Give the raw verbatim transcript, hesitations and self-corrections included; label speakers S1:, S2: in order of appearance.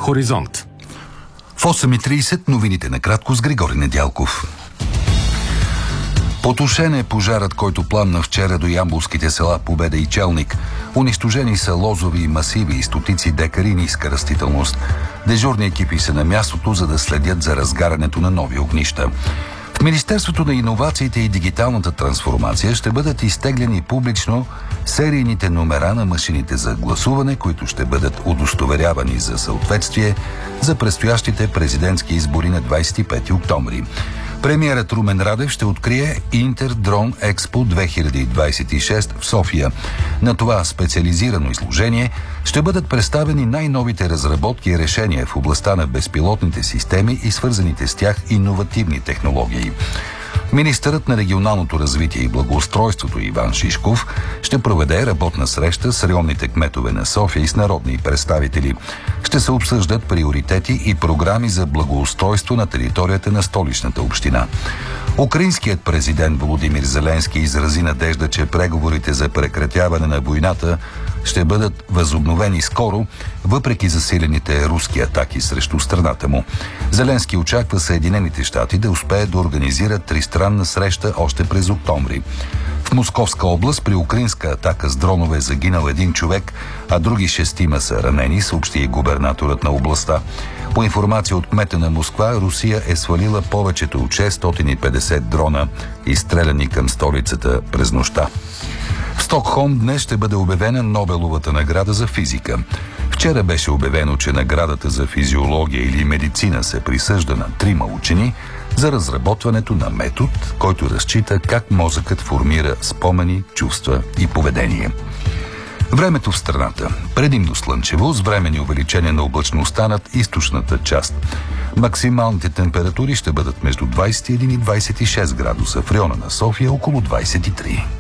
S1: Хоризонт.
S2: В осем и трийсет новините накратко с Григорий Недялков. Потушен е пожарът, който пламна вчера до ямболските села Победа и Челник. Унищожени са лозови масиви и стотици декари ниска растителност. Дежурни екипи са на мястото, за да следят за разгарянето на нови огнища. В Министерството на иновациите и дигиталната трансформация ще бъдат изтеглени публично серийните номера на машините за гласуване, които ще бъдат удостоверявани за съответствие за предстоящите президентски избори на двадесет и пети октомври. Премиерът Румен Радев ще открие Интердрон Експо две хиляди двадесет и шест в София. На това специализирано изложение ще бъдат представени най-новите разработки и решения в областта на безпилотните системи и свързаните с тях иновативни технологии. Министърът на регионалното развитие и благоустройството Иван Шишков ще проведе работна среща с районните кметове на София и с народни представители. Ще се обсъждат приоритети и програми за благоустройство на територията на столичната община. Украинският президент Володимир Зеленски изрази надежда, че преговорите за прекратяване на войната ще бъдат възобновени скоро, въпреки засилените руски атаки срещу страната му. Зеленски очаква Съединените щати да успеят да организират тристранна среща още през октомври. В Московска област при украинска атака с дронове е загинал един човек, а други шестима са ранени, съобщи и губернаторът на областта. По информация от кмета на Москва, Русия е свалила повечето от шестстотин и петдесет дрона, изстреляни към столицата през нощта. В Стокхолм днес ще бъде обявена Нобеловата награда за физика. Вчера беше обявено, че наградата за физиология или медицина се присъжда на трима учени за разработването на метод, който разчита как мозъкът формира спомени, чувства и поведение. Времето в страната. Предимно слънчево, с временни увеличения на облачността над източната част. Максималните температури ще бъдат между двадесет и един и двадесет и шест градуса, в района на София около двадесет и три.